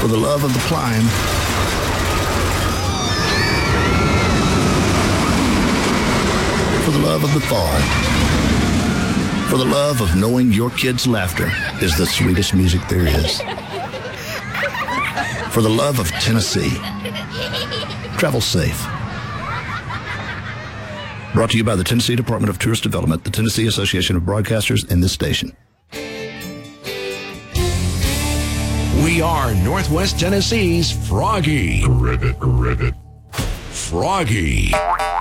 For the love of the climb. For the love of the fall. For the love of knowing your kids' laughter is the sweetest music there is. For the love of Tennessee. Travel safe. Brought to you by the Tennessee Department of Tourist Development, the Tennessee Association of Broadcasters, and this station. We are Northwest Tennessee's Froggy. Ribbit. Froggy.